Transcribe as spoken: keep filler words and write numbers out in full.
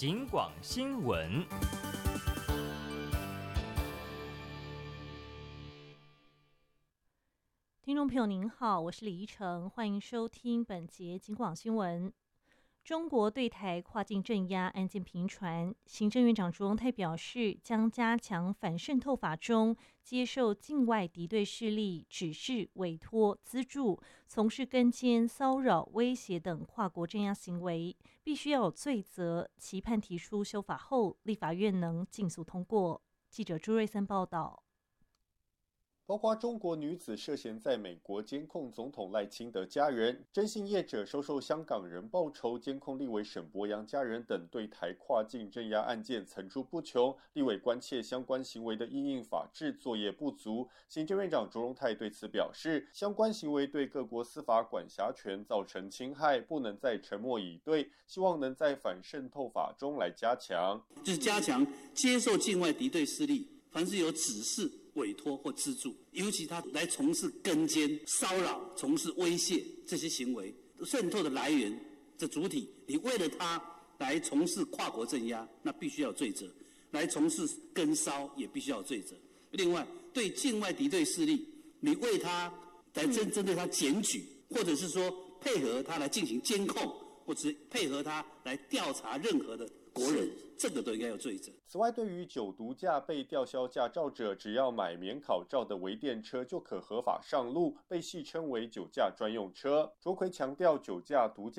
警广新闻。 听众朋友您好，我是李怡诚，欢迎收听本节警广新闻。中国对台跨境镇压案件频传，行政院长卓荣泰表示，将加强反渗透法中接受境外敌对势力指示、委托、资助，从事跟监、骚扰、威胁等跨国镇压行为，必须要有罪责，期盼提出修法后，立法院能尽速通过。记者朱瑞森报道。 包括中国女子涉嫌在美国监控总统赖清德家人、征信业者收受香港人报酬、监控立委沈伯洋家人等对台跨境镇压案件层出不穷，立委关切相关行为的因应法制作业不足。行政院长卓荣泰对此表示，相关行为对各国司法管辖权造成侵害，不能再沉默以对，希望能在反渗透法中来加强， 就是加强接受境外敌对势力，凡是有指示、委托或资助，尤其他来从事跟监、骚扰、从事威胁这些行为，渗透的来源的主体，你为了他来从事跨国镇压，那必须要有罪责；来从事跟骚也必须要有罪责。另外，对境外敌对势力，你为他来针针对他检举，或者是说配合他来进行监控，或者配合他来调查任何的国人，这个都应该有罪责。 此外，对于酒毒驾被吊销驾照者，只要买免考照的微电车就可合法上路，被戏称为酒驾专用车。卓奎强调，酒驾、毒驾